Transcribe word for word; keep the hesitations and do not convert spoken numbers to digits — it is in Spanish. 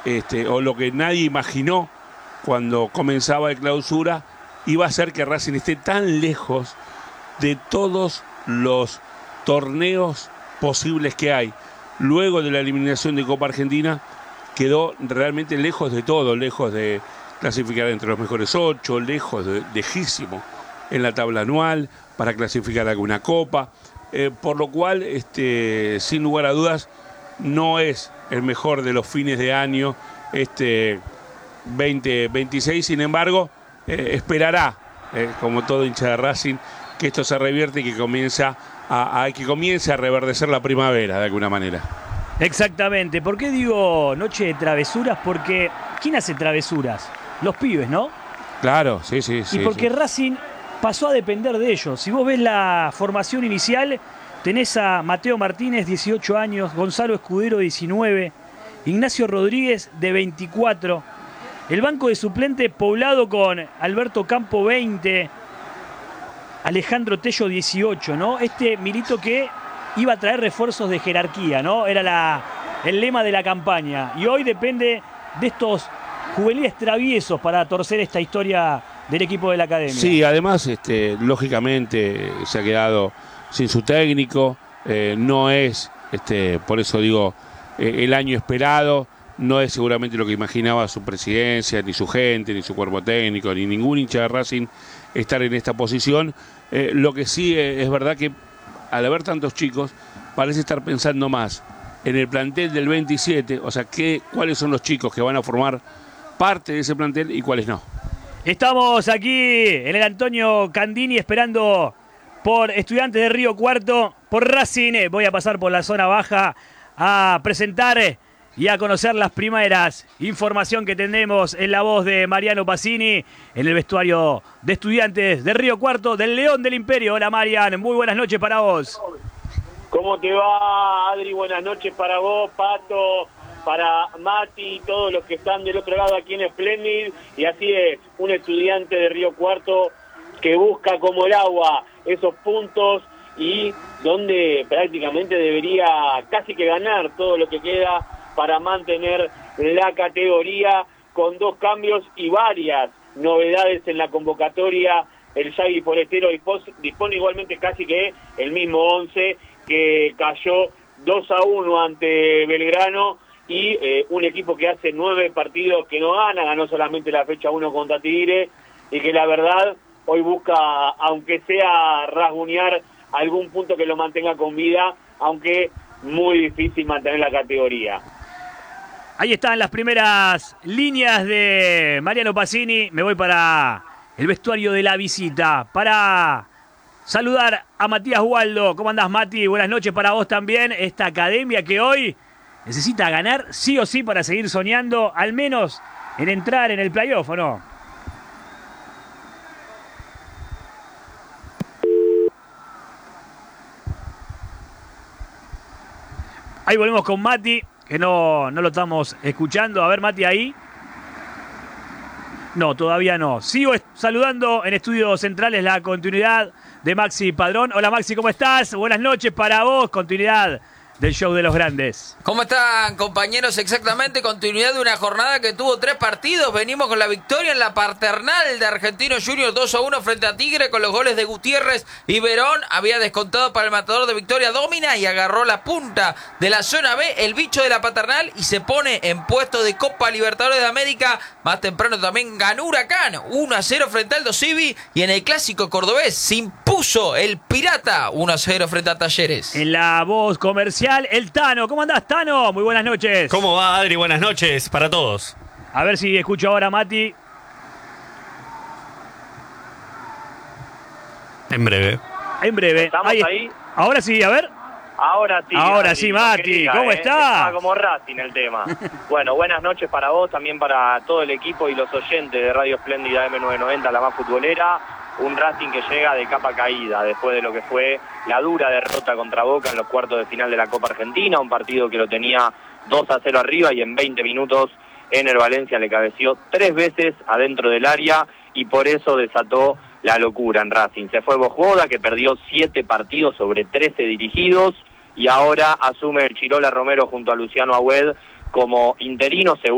este, o lo que nadie imaginó cuando comenzaba el clausura, iba a ser que Racing esté tan lejos de todos los torneos posibles que hay. Luego de la eliminación de Copa Argentina, quedó realmente lejos de todo, lejos de clasificar entre los mejores ocho, lejos de lejísimo en la tabla anual para clasificar alguna copa, eh, por lo cual, este, sin lugar a dudas, no es el mejor de los fines de año este veinte veintiséis. Sin embargo, eh, esperará, eh, como todo hincha de Racing, que esto se revierte y que comienza a, a, que comience a reverdecer la primavera de alguna manera. Exactamente. ¿Por qué digo noche de travesuras? Porque ¿quién hace travesuras? Los pibes, ¿no? Claro, sí, sí, sí. Y porque sí. Racing pasó a depender de ellos. Si vos ves la formación inicial, tenés a Mateo Martínez, dieciocho años, Gonzalo Escudero, diecinueve, Ignacio Rodríguez, de veinticuatro, el banco de suplente poblado con Alberto Campo, veinte, Alejandro Tello, dieciocho, ¿no? Este Milito que iba a traer refuerzos de jerarquía, ¿no? Era la, el lema de la campaña. Y hoy depende de estos juveniles traviesos para torcer esta historia del equipo de la academia. Sí, además, este, lógicamente, se ha quedado sin su técnico. Eh, no es, este, por eso digo, eh, el año esperado. No es seguramente lo que imaginaba su presidencia, ni su gente, ni su cuerpo técnico, ni ningún hincha de Racing estar en esta posición. Eh, lo que sí eh, es verdad que al haber tantos chicos, parece estar pensando más en el plantel del veintisiete, o sea, qué, cuáles son los chicos que van a formar parte de ese plantel y cuáles no. Estamos aquí en el Antonio Candini esperando por Estudiantes de Río Cuarto, por Racing. Voy a pasar por la zona baja a presentar y a conocer las primeras. Información que tenemos en la voz de Mariano Pacini en el vestuario de Estudiantes de Río Cuarto, del León del Imperio. Hola, Marian, muy buenas noches para vos. ¿Cómo te va, Adri? Buenas noches para vos, Pato, para Mati y todos los que están del otro lado aquí en Splendid. Y así es, un Estudiante de Río Cuarto que busca como el agua esos puntos y donde prácticamente debería casi que ganar todo lo que queda para mantener la categoría, con dos cambios y varias novedades en la convocatoria. El Yagui Forestero dispone igualmente casi que el mismo once que cayó dos a uno ante Belgrano, y eh, un equipo que hace nueve partidos que no gana, ganó solamente la fecha uno contra Tigre, y que la verdad hoy busca, aunque sea rasguñar algún punto que lo mantenga con vida, aunque muy difícil mantener la categoría. Ahí están las primeras líneas de Mariano Pacini. Me voy para el vestuario de la visita para saludar a Matías Waldo. ¿Cómo andás, Mati? Buenas noches para vos también. Esta academia que hoy necesita ganar sí o sí para seguir soñando, al menos en entrar en el playoff, ¿o no? Ahí volvemos con Mati, que no, no lo estamos escuchando. A ver, Mati, ahí. No, todavía no. Sigo saludando en Estudios Centrales la continuidad de Maxi Padrón. Hola, Maxi, ¿cómo estás? Buenas noches para vos. Continuidad del show de los grandes. ¿Cómo están, compañeros? Exactamente, continuidad de una jornada que tuvo tres partidos. Venimos con la victoria en la paternal de Argentinos Juniors dos a uno frente a Tigre, con los goles de Gutiérrez y Verón. Había descontado para el matador de Victoria Dómina y agarró la punta de la zona B, el bicho de la paternal, y se pone en puesto de Copa Libertadores de América. Más temprano también ganó Huracán uno a cero frente al Dosivi, y en el clásico cordobés se impuso el Pirata uno a cero frente a Talleres. En la voz comercial, el Tano. ¿Cómo andás, Tano? Muy buenas noches. ¿Cómo va, Adri? Buenas noches para todos. A ver si escucho ahora, Mati. En breve. En breve. ¿Estamos ahí? ahí? Ahora sí, a ver. Ahora sí. Ahora Adri, sí, no Mati. quería, ¿Cómo eh. estás? Está como Racing el tema. Bueno, buenas noches para vos, también para todo el equipo y los oyentes de Radio Espléndida M novecientos noventa, la más futbolera. Un Racing que llega de capa caída después de lo que fue la dura derrota contra Boca en los cuartos de final de la Copa Argentina, un partido que lo tenía dos a cero arriba y en veinte minutos Ener Valencia le cabeció tres veces adentro del área, y por eso desató la locura en Racing. Se fue Bojoda, que perdió siete partidos sobre trece dirigidos, y ahora asume el Chirola Romero junto a Luciano Agüed como interino.